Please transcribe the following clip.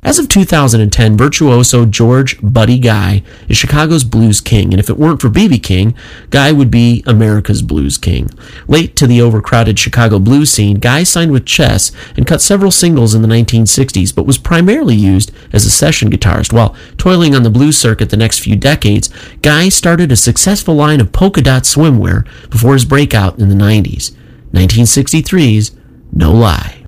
As of 2010, virtuoso George Buddy Guy is Chicago's blues king, and if it weren't for B.B. King, Guy would be America's blues king. Late to the overcrowded Chicago blues scene, Guy signed with Chess and cut several singles in the 1960s, but was primarily used as a session guitarist. While toiling on the blues circuit the next few decades, Guy started a successful line of polka dot swimwear before his breakout in the 90s. 1963's No Lie.